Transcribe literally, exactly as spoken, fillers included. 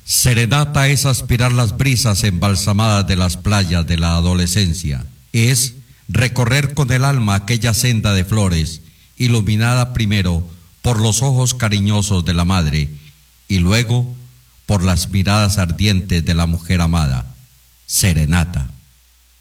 Serenata es aspirar las brisas embalsamadas de las playas de la adolescencia. Es recorrer con el alma aquella senda de flores, iluminada primero por los ojos cariñosos de la madre y luego por las miradas ardientes de la mujer amada. Serenata.